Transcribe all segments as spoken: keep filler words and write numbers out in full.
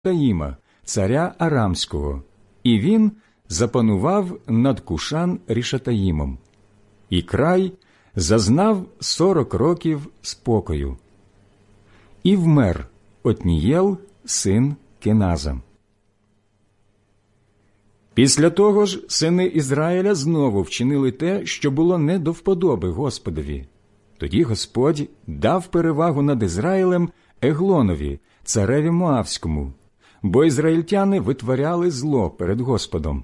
Ришатаїма, царя Арамського, і він запанував над Кушан-Ришатаїмом. І край зазнав сорок років спокою. І вмер Отнієл, син Кеназа. Після того ж сини Ізраїля знову вчинили те, що було не до вподоби Господові. Тоді Господь дав перевагу над Ізраїлем Еглонові, цареві Моавському, бо ізраїльтяни витворяли зло перед Господом.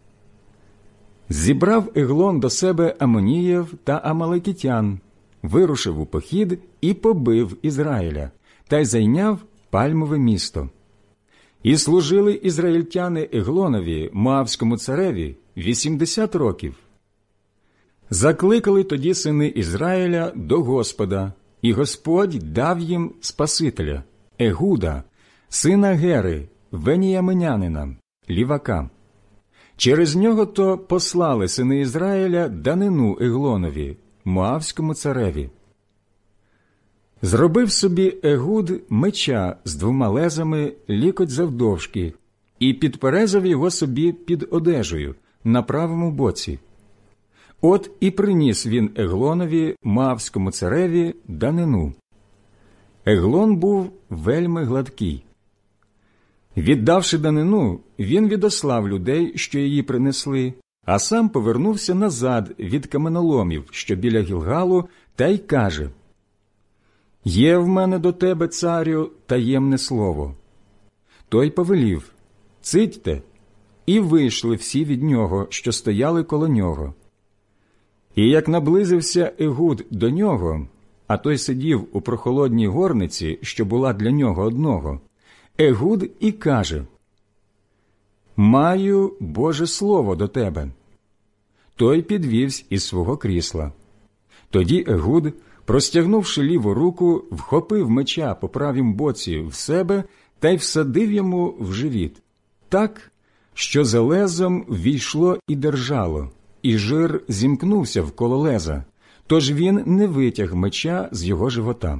Зібрав Еглон до себе Амоніїв та Амалекітян, вирушив у похід і побив Ізраїля, та й зайняв Пальмове місто. І служили ізраїльтяни Еглонові, Моавському цареві, вісімдесят років. Закликали тоді сини Ізраїля до Господа, і Господь дав їм Спасителя, Егуда, сина Гери, веніяминянина, лівака. Через нього то послали сини Ізраїля данину Еглонові, Моавському цареві. Зробив собі Егуд меча з двома лезами лікоть завдовжки і підперезав його собі під одежею на правому боці. От і приніс він Еглонові, Моавському цареві, данину. Еглон був вельми гладкий. Віддавши данину, він відослав людей, що її принесли, а сам повернувся назад від каменоломів, що біля Гілгалу, та й каже: «Є в мене до тебе, царю, таємне слово». Той повелів: «Цитьте», і вийшли всі від нього, що стояли коло нього. І як наблизився Егуд до нього, а той сидів у прохолодній горниці, що була для нього одного, Егуд і каже: «Маю Боже слово до тебе». Той підвівсь із свого крісла. Тоді Егуд, простягнувши ліву руку, вхопив меча по правім боці в себе та й всадив йому в живіт, так, що за лезом ввійшло і держало, і жир зімкнувся вколо леза, тож він не витяг меча з його живота.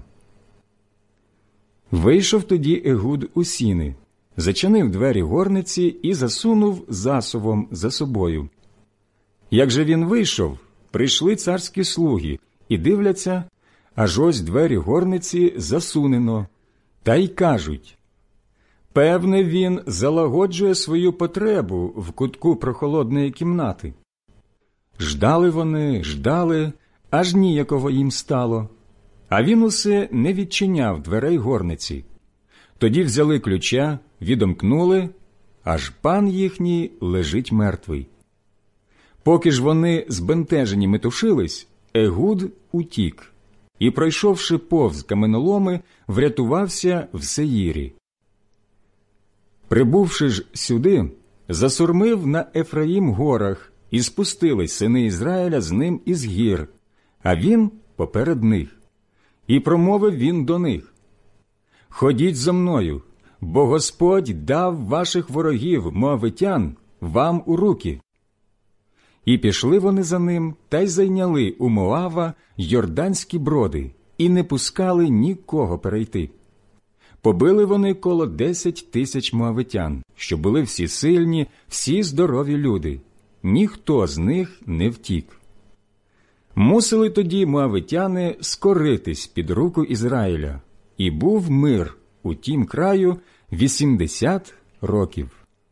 Вийшов тоді Егуд у сіни, зачинив двері горниці і засунув засувом за собою. Як же він вийшов, прийшли царські слуги і дивляться, аж ось двері горниці засунено, та й кажуть: «Певне, він залагоджує свою потребу в кутку прохолодної кімнати». Ждали вони, ждали, аж ніяково їм стало, а він усе не відчиняв дверей горниці. Тоді взяли ключа, відомкнули, аж пан їхній лежить мертвий. Поки ж вони збентежені метушились, Егуд утік і, пройшовши повз каменоломи, врятувався в Сеїрі. Прибувши ж сюди, засурмив на Ефраїм горах, і спустились сини Ізраїля з ним із гір, а він поперед них. І промовив він до них: «Ходіть зо мною, бо Господь дав ваших ворогів, моавитян, вам у руки». І пішли вони за ним, та й зайняли у Моава йорданські броди, і не пускали нікого перейти. Побили вони коло десять тисяч моавитян, що були всі сильні, всі здорові люди. Ніхто з них не втік. Мусили тоді моавитяни скоритись під руку Ізраїля, і був мир у тім краю вісімдесят років.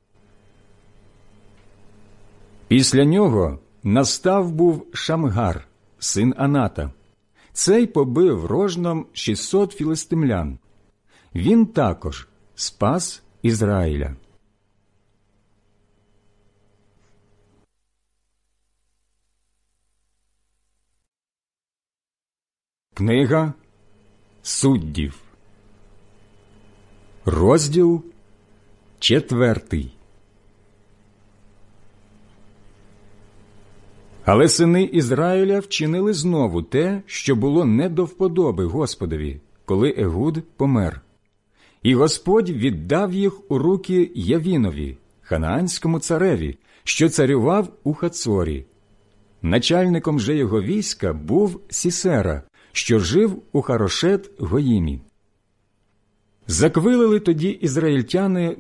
Після нього настав був Шамгар, син Аната. Цей побив рожном шістсот філистимлян. Він також спас Ізраїля. Книга Суддів, розділ четвертий. Але сини Ізраїля вчинили знову те, що було не до вподоби Господові, коли Егуд помер. І Господь віддав їх у руки Явінові, ханаанському цареві, що царював у Хацорі. Начальником же його війська був Сісера, що жив у Харошет-Гоїмі. Заквилили тоді ізраїльтяни